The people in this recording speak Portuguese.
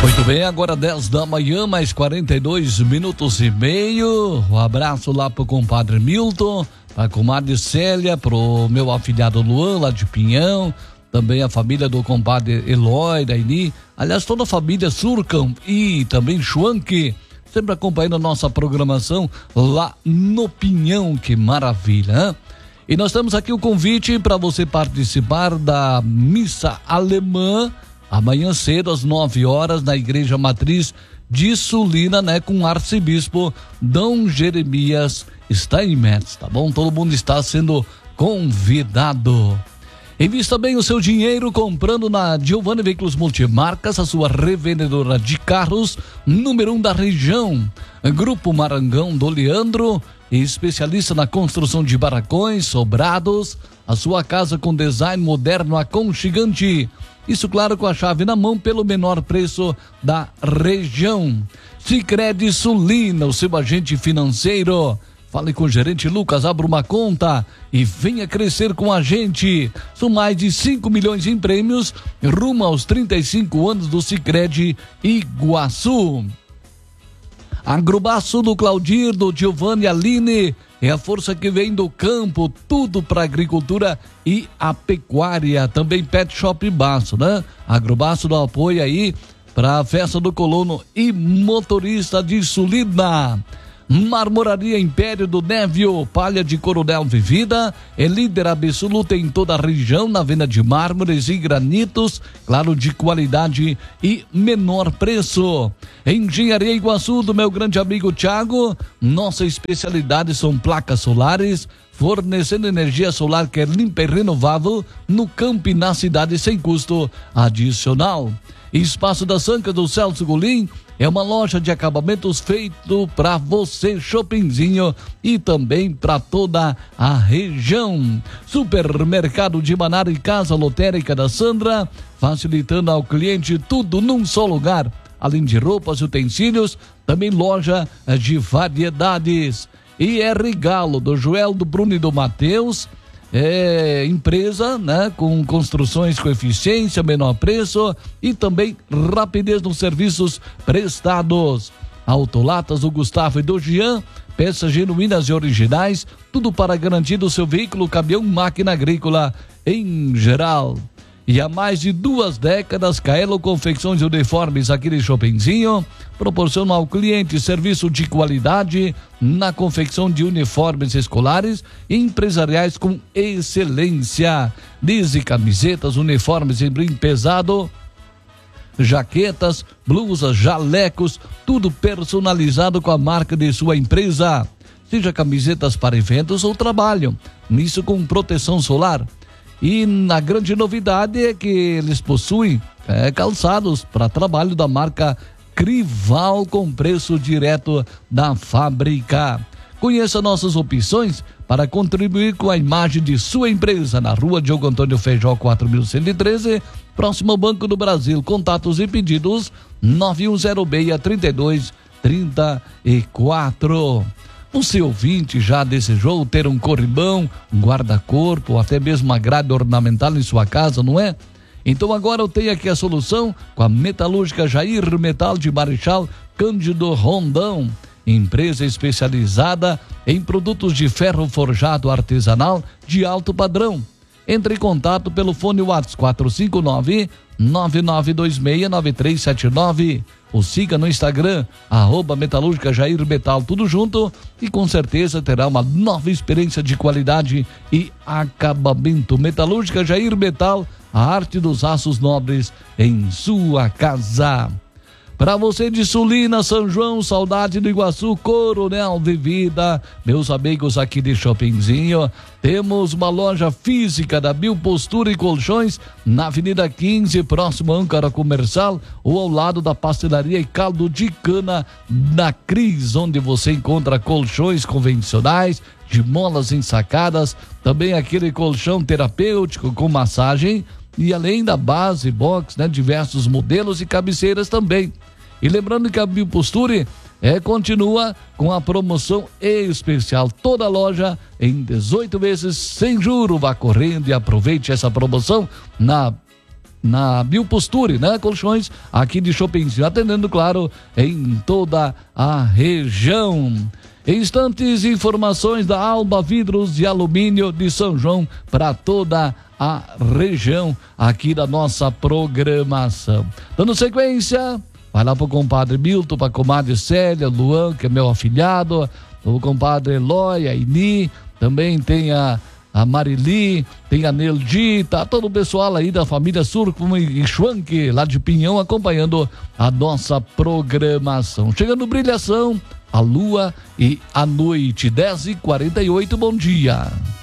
Muito bem, agora 10 da manhã, mais 42 minutos e meio. Um abraço lá pro compadre Milton, pra comadre Célia, pro meu afilhado Luan, lá de Pinhão. Também a família do compadre Eloy, Daini. Aliás, toda a família Surcam e também Schwank, sempre acompanhando a nossa programação lá no Pinhão. Que maravilha, hein? E nós temos aqui o convite para você participar da missa alemã amanhã cedo, às 9 horas, na Igreja Matriz de Sulina, né? Com o arcebispo Dom Jeremias Steinmetz, tá bom? Todo mundo está sendo convidado. Invista bem o seu dinheiro comprando na Giovanni Veículos Multimarcas, a sua revendedora de carros, número 1 da região. Grupo Marangão do Leandro, especialista na construção de barracões, sobrados, a sua casa com design moderno aconchegante. Isso, claro, com a chave na mão pelo menor preço da região. Sicredi Sulina, o seu agente financeiro. Fale com o gerente Lucas, abra uma conta e venha crescer com a gente. São mais de 5 milhões em prêmios, rumo aos 35 anos do Sicredi Iguaçu. Agrobaço do Claudir, do Giovanni Aline, é a força que vem do campo, tudo para agricultura e a pecuária. Também Pet Shop Baço, né? Agrobaço do apoio aí para a festa do colono e motorista de Sulina. Marmoraria Império do Névio, palha de Coronel Vivida, é líder absoluta em toda a região na venda de mármores e granitos, claro, de qualidade e menor preço. Engenharia Iguaçu, do meu grande amigo Thiago, nossa especialidade são placas solares, fornecendo energia solar que é limpa e renovável no campo e na cidade sem custo adicional. Espaço da Sanca do Celso Golim é uma loja de acabamentos feito para você, Shoppingzinho, e também para toda a região. Supermercado de Manara e Casa Lotérica da Sandra, facilitando ao cliente tudo num só lugar. Além de roupas e utensílios, também loja de variedades. IR Galo, do Joel, do Bruno e do Matheus. É empresa, né, com construções com eficiência, menor preço e também rapidez nos serviços prestados. Autolatas do Gustavo e do Jean, peças genuínas e originais, tudo para garantir o seu veículo, caminhão, máquina agrícola em geral. E há mais de 2 décadas, Caelo Confecções e Uniformes aqui de Shoppingzinho proporciona ao cliente serviço de qualidade na confecção de uniformes escolares e empresariais com excelência. Desde camisetas, uniformes em brim pesado, jaquetas, blusas, jalecos, tudo personalizado com a marca de sua empresa. Seja camisetas para eventos ou trabalho, nisso com proteção solar. E na grande novidade é que eles possuem calçados para trabalho da marca Crival com preço direto da fábrica. Conheça nossas opções para contribuir com a imagem de sua empresa na Rua Diogo Antônio Feijó 4113, próximo ao Banco do Brasil. Contatos e pedidos 9106-3234. Você, ouvinte, já desejou ter um corrimão, um guarda-corpo, ou até mesmo uma grade ornamental em sua casa, não é? Então agora eu tenho aqui a solução com a Metalúrgica Jair Metal de Marechal Cândido Rondão, empresa especializada em produtos de ferro forjado artesanal de alto padrão. Entre em contato pelo fone WhatsApp 459-9926-9379. Ou siga no Instagram, @Metalúrgica Jair Metal, tudo junto, e com certeza terá uma nova experiência de qualidade e acabamento. Metalúrgica Jair Metal, a arte dos aços nobres em sua casa. Para você de Sulina, São João, Saudade do Iguaçu, Coronel Vivida, meus amigos aqui de Shoppingzinho, temos uma loja física da Biopostura e Colchões na Avenida 15, próximo à Âncora Comercial, ou ao lado da Pastelaria e Caldo de Cana da Cris, onde você encontra colchões convencionais, de molas ensacadas, também aquele colchão terapêutico com massagem, e além da base, box, né, diversos modelos e cabeceiras também. E lembrando que a Bioposture continua com a promoção especial. Toda a loja em 18 vezes sem juro. Vá correndo e aproveite essa promoção na na Bioposture, né? Colchões aqui de Chopinzinho, atendendo, claro, em toda a região. Em instantes, informações da Alba Vidros de Alumínio de São João para toda a região aqui da nossa programação. Dando sequência, vai lá pro compadre Milton, pra comadre Célia, Luan, que é meu afilhado, o compadre Eloy, a Ini, também tem a Marili, tem a Neldi, tá todo o pessoal aí da família Surco e Schwank, lá de Pinhão, acompanhando a nossa programação. Chegando Brilhação, a lua e a noite, 10h48, bom dia.